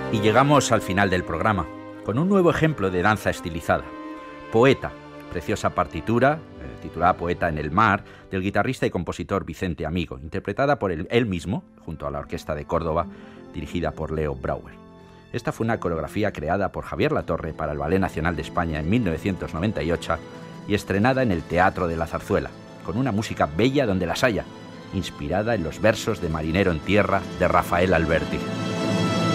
Y llegamos al final del programa, con un nuevo ejemplo de danza estilizada. Poeta, preciosa partitura, titulada Poeta en el mar, del guitarrista y compositor Vicente Amigo, interpretada por él mismo, junto a la Orquesta de Córdoba, dirigida por Leo Brouwer. Esta fue una coreografía creada por Javier Latorre para el Ballet Nacional de España en 1998 y estrenada en el Teatro de la Zarzuela, con una música bella donde las haya, inspirada en los versos de Marinero en Tierra de Rafael Alberti.